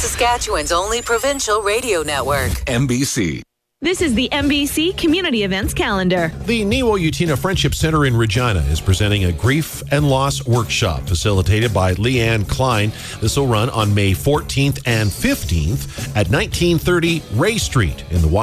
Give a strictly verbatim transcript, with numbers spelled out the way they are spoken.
Saskatchewan's only provincial radio network. N B C. This is the N B C Community Events Calendar. The Niwo-Utina Friendship Center in Regina is presenting a grief and loss workshop facilitated by Leanne Klein. This will run on May fourteenth and fifteenth at nineteen thirty Ray Street in the